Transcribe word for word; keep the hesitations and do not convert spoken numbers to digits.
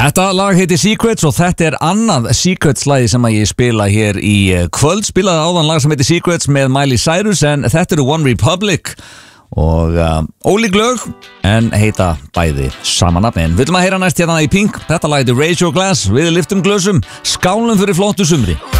Þetta lag heitir Secrets og þetta er annað Secrets lagi sem að ég spila hér í kvöld. Spilaði áðan lag sem heitir Secrets með Miley Cyrus en þetta eru One Republic og uh, ólík lög en heita bæði sama nafni. En við viljum að heyra næst hérna í Pink. Þetta lag heitir Raise Your Glass, við lyftum glösum, skálum fyrir flottu sumri.